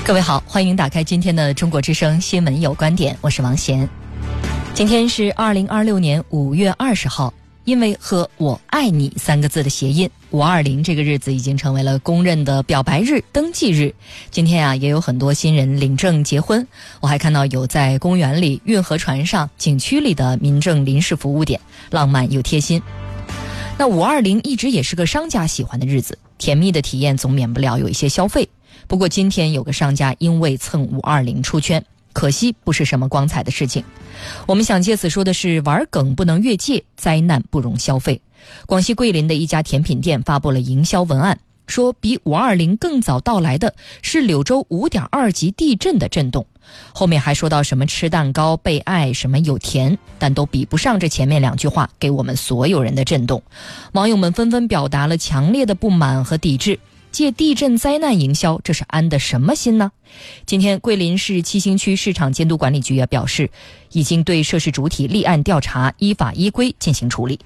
各位好，欢迎打开今天的中国之声新闻有观点，我是王贤。今天是2026年5月20号，因为和我爱你3个字的谐音，520这个日子已经成为了公认的表白日、登记日。今天也有很多新人领证结婚，我还看到有在公园里、运河船上、景区里的民政临时服务点，浪漫又贴心。那520一直也是个商家喜欢的日子，甜蜜的体验总免不了有一些消费。不过今天有个商家因为蹭520出圈，可惜不是什么光彩的事情。我们想借此说的是，玩梗不能越界，灾难不容消费。广西桂林的一家甜品店发布了营销文案，说比520更早到来的是柳州5.2级地震的震动。后面还说到什么吃蛋糕被爱，什么有甜，但都比不上这前面2句话给我们所有人的震动。网友们纷纷表达了强烈的不满和抵制。借地震灾难营销，这是安的什么心呢？今天桂林市七星区市场监督管理局也表示，已经对涉事主体立案调查，依法依规进行处理。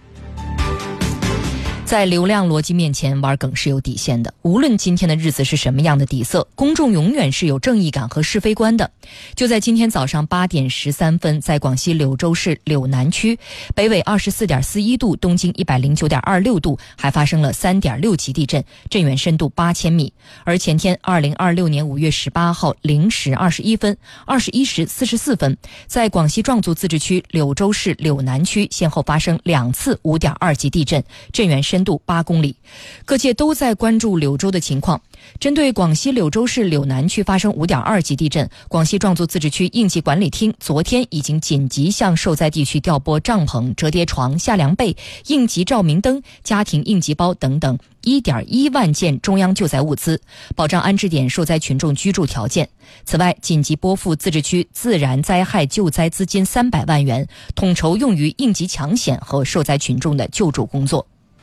在流量逻辑面前，玩梗是有底线的。无论今天的日子是什么样的底色，公众永远是有正义感和是非观的。就在今天早上8点13分，在广西柳州市柳南区，北纬24.41度，东经109.26度，还发生了3.6级地震，震源深度8000米。而前天2026年5月18号0时21分、21时44分，在广西壮族自治区柳州市柳南区先后发生2次5.2级地震，震源深度8公里。各界都在关注柳州的情况。针对广西柳州市柳南区发生5.2级地震，广西壮族自治区应急管理厅昨天已经紧急向受灾地区调拨帐篷、折叠床、夏凉被、应急照明灯、家庭应急包等等1.1万件中央救灾物资，保障安置点受灾群众居住条件。此外，紧急拨付自治区自然灾害救灾资金300万元，统筹用于应急抢险和受灾群众的救助工作。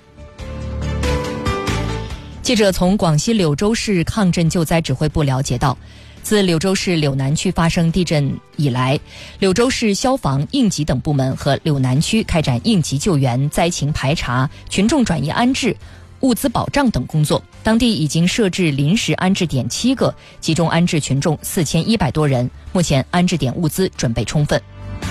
记者从广西柳州市抗震救灾指挥部了解到，自柳州市柳南区发生地震以来，柳州市消防、应急等部门和柳南区开展应急救援、灾情排查、群众转移安置、物资保障等工作。当地已经设置临时安置点7个，集中安置群众4100多人，目前安置点物资准备充分。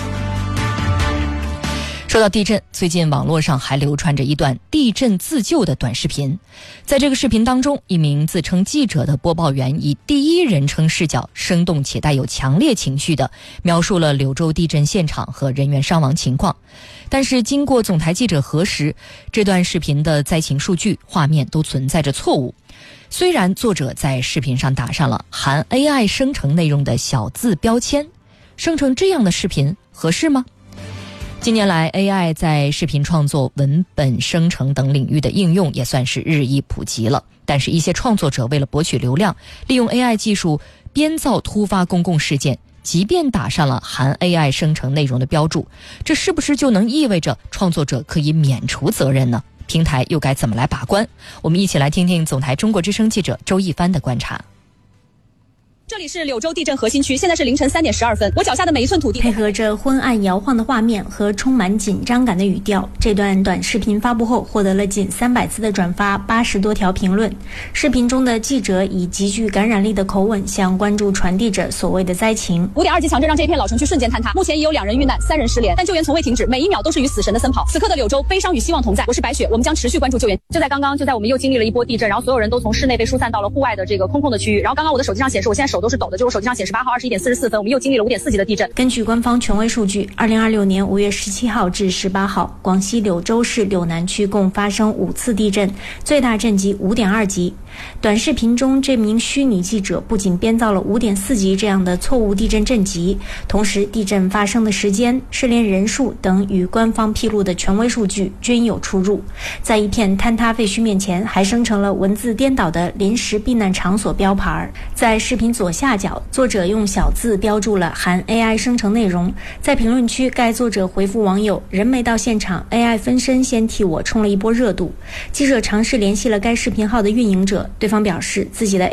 说到地震，最近网络上还流传着一段地震自救的短视频。在这个视频当中，一名自称记者的播报员以第一人称视角，生动且带有强烈情绪地描述了柳州地震现场和人员伤亡情况。但是经过总台记者核实，这段视频的灾情数据、画面都存在着错误。虽然作者在视频上打上了含 AI 生成内容的小字标签，生成这样的视频合适吗？近年来 AI 在视频创作、文本生成等领域的应用也算是日益普及了，但是一些创作者为了博取流量，利用 AI 技术编造突发公共事件，即便打上了含 AI 生成内容的标注，这是不是就能意味着创作者可以免除责任呢？平台又该怎么来把关？我们一起来听听总台中国之声记者周一帆的观察。 这里是柳州地震核心区，现在是凌晨3点12分。我脚下的每一寸土地， 配合着昏暗摇晃的画面和充满紧张感的语调，这段短视频发布后获得了近300次的转发，80多条评论。视频中的记者以极具感染力的口吻向关注传递着所谓的灾情。 5.2级强震让这一片老城区瞬间坍塌，目前已有2人遇难，3人失联，但救援从未停止，每一秒都是与死神的奔跑。此刻的柳州，悲伤与希望同在。我是白雪，我们将持续关注救援。就在刚刚，我们又经历了一波地震，然后所有人都从室内被疏散到了户外的这个空旷的区域。然后刚刚我的手机上显示，我现在手都是抖的，就是我手机上显示8号21点44分，我们又经历了5.4级的地震。 根据官方权威数据，2026年5月17号至18号，广西柳州市柳南区共发生5次地震，最大震级5.2级。短视频中，这名虚拟记者不仅编造了5.4级这样的错误地震震级，同时地震发生的时间、失联人数等与官方披露的权威数据均有出入。在一片坍塌废墟面前，还生成了文字颠倒的临时避难场所标牌。在视频左下角，作者用小字标注了含 AI 生成内容。在评论区，该作者回复网友：人没到现场 ，AI 分身先替我冲了一波热度。记者尝试联系了该视频号的运营者，对方表示自己的